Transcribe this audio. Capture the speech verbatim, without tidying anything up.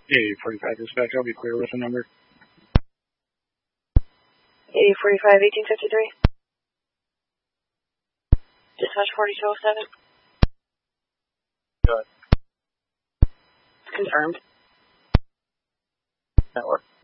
eighty forty-five dispatch, I'll be clear with the number. eighty forty-five, eighteen fifty-three. Dispatch forty-two oh seven. Good. Confirmed. Network.